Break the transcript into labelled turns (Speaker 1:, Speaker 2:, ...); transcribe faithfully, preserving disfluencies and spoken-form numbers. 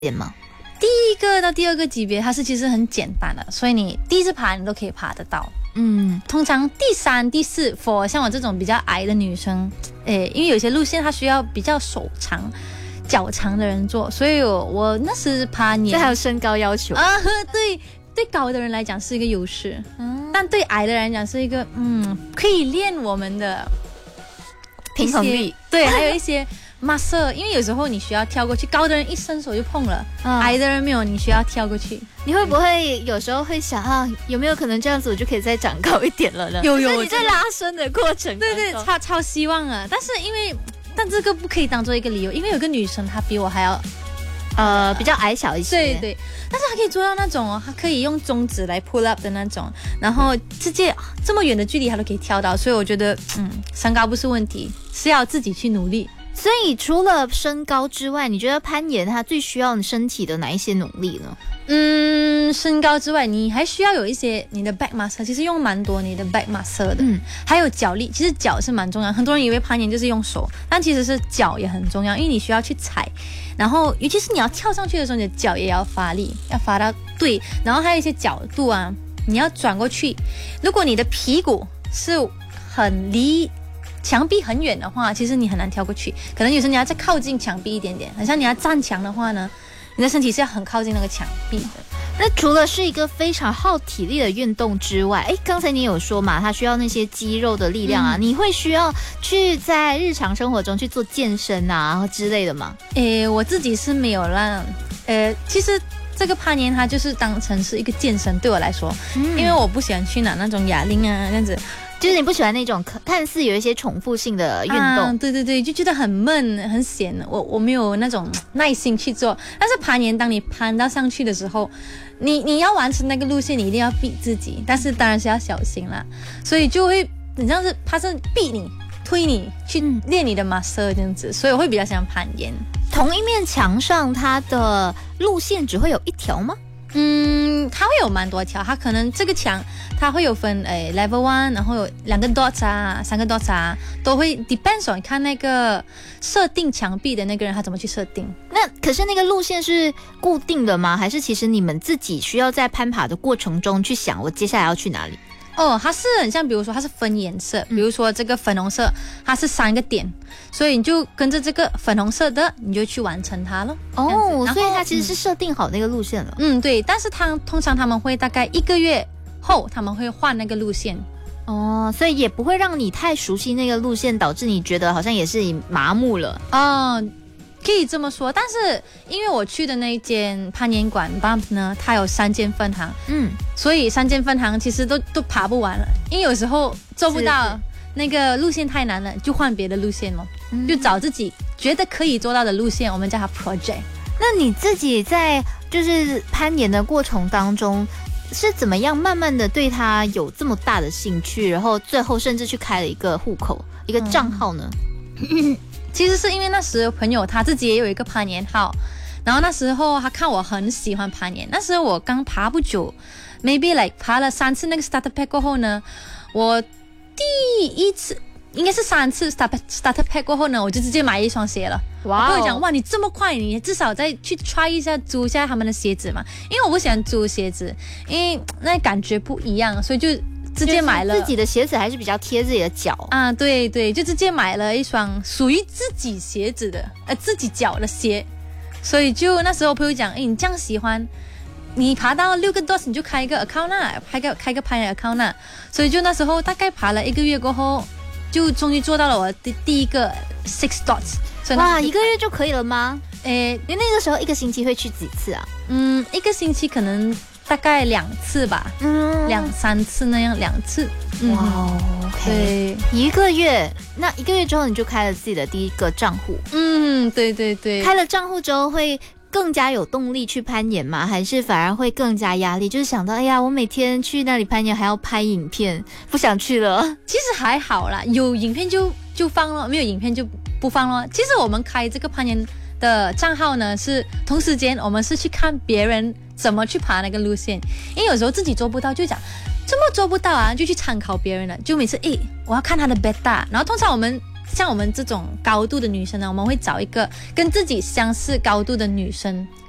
Speaker 1: 吗？
Speaker 2: 第一个到第二个级别它是其实很简单的，所以你第一次爬你都可以爬得到。嗯，通常第三、第四 ，for 像我这种比较矮的女生，诶，因为有些路线它需要比较手长、脚长的人做，所以我我那时爬年，
Speaker 1: 这还有身高要求
Speaker 2: 啊，对，对高的人来讲是一个优势，嗯，但对矮的人来讲是一个嗯，可以练我们的
Speaker 1: 平衡力，
Speaker 2: 对，还有一些。muscle， 因为有时候你需要跳过去，高的人一伸手就碰了，嗯、矮的人没有，你需要跳过去。
Speaker 1: 你会不会有时候会想啊，有没有可能这样子我就可以再长高一点了呢？
Speaker 2: 有有，
Speaker 1: 你在拉伸的过程，
Speaker 2: 对对，超超希望啊！但是因为，但这个不可以当做一个理由，因为有个女生她比我还要。
Speaker 1: 呃，比较矮小一些，
Speaker 2: 对对，但是她可以做到那种哦，她可以用中指来 pull up 的那种，然后直接这么远的距离她都可以跳到，所以我觉得，嗯，身高不是问题，是要自己去努力。
Speaker 1: 所以除了身高之外，你觉得攀岩它最需要你身体的哪一些努力呢？
Speaker 2: 嗯，身高之外，你还需要有一些你的 back muscle， 其实用蛮多你的 back muscle 的，嗯，还有脚力，其实脚是蛮重要。很多人以为攀岩就是用手，但其实是脚也很重要，因为你需要去踩，然后尤其是你要跳上去的时候，你的脚也要发力，要发到对，然后还有一些角度啊，你要转过去。如果你的屁股是很离墙壁很远的话，其实你很难跳过去，可能有时候你要再靠近墙壁一点点，好像你要站墙的话呢，你的身体是要很靠近那个墙壁的。
Speaker 1: 那除了是一个非常耗体力的运动之外，哎，刚才你有说嘛，它需要那些肌肉的力量啊，嗯、你会需要去在日常生活中去做健身啊之类的吗？
Speaker 2: 诶，我自己是没有让，呃，其实这个攀岩它就是当成是一个健身对我来说，嗯、因为我不喜欢去拿那种哑铃啊这样子。
Speaker 1: 就是你不喜欢那种看似有一些重复性的运动，
Speaker 2: 啊、对对对，就觉得很闷很闲，我我没有那种耐心去做。但是攀岩，当你攀到上去的时候，你你要完成那个路线，你一定要逼自己，但是当然是要小心啦。所以就会你像是它是逼你、推你去练你的 muscle 这样子，所以我会比较喜欢攀岩。
Speaker 1: 同一面墙上，它的路线只会有一条吗？
Speaker 2: 嗯，它会有蛮多条，它可能这个墙它会有分诶 level one， 然后有两个 dots 啊，三个 dots 啊，都会 depends on 看那个设定墙壁的那个人他怎么去设定。
Speaker 1: 那可是那个路线是固定的吗？还是其实你们自己需要在攀爬的过程中去想我接下来要去哪里？
Speaker 2: 哦，它是很像，比如说它是分颜色，比如说这个粉红色，它是三个点，所以你就跟着这个粉红色的，你就去完成它咯。
Speaker 1: 哦，所以它其实是设定好那个路线了。
Speaker 2: 嗯，对，但是它通常他们会大概一个月后他们会换那个路线。
Speaker 1: 哦，所以也不会让你太熟悉那个路线，导致你觉得好像也是麻木了。
Speaker 2: 哦。可以这么说，但是因为我去的那一间攀岩馆 Bump 呢，它有三间分行，嗯，所以三间分行其实都都爬不完了，因为有时候做不到那个路线太难了，就换别的路线咯，嗯、就找自己觉得可以做到的路线，我们叫它 project。
Speaker 1: 那你自己在就是攀岩的过程当中，是怎么样慢慢的对它有这么大的兴趣，然后最后甚至去开了一个户口、一个账号呢？
Speaker 2: 嗯其实是因为那时朋友他自己也有一个攀岩号，然后那时候他看我很喜欢攀岩，那时候我刚爬不久 ，maybe like 爬了三次那个 starter pack 过后呢，我第一次应该是三次 starter starter pack 过后呢，我就直接买一双鞋了。哇！我跟我讲，哇，你这么快，你至少再去 try 一下租一下他们的鞋子嘛，因为我不喜欢租鞋子，因为那感觉不一样，所以就。直接买了
Speaker 1: 自己的鞋子，还是比较贴自己的脚
Speaker 2: 啊，对对，就直接买了一双属于自己鞋子的，呃，自己脚的鞋。所以就那时候朋友讲，哎，你这样喜欢，你爬到六个 dots 你就开一个 account 啦，开个开个攀岩 account 啦。所以就那时候大概爬了一个月过后，就终于做到了我的第一个 six dots。
Speaker 1: 哇，一个月就可以了吗？
Speaker 2: 诶，
Speaker 1: 你那个时候一个星期会去几次啊？
Speaker 2: 嗯，一个星期可能。大概两次吧，嗯，两三次那样，两次。
Speaker 1: 哇、嗯、，OK， 一个月，那一个月之后你就开了自己的第一个账户。
Speaker 2: 嗯，对对对。开
Speaker 1: 了账户之后会更加有动力去攀岩吗？还是反而会更加压力？就是想到，哎呀，我每天去那里攀岩还要拍影片，不想去了。
Speaker 2: 其实还好啦，有影片就就放了，没有影片就不放了。其实我们开这个攀岩的账号呢，是同时间我们是去看别人怎么去爬那个路线，因为有时候自己做不到，就讲怎么做不到啊，就去参考别人了。就每次诶，我要看他的 beta， 然后通常我们像我们这种高度的女生呢，我们会找一个跟自己相似高度的女生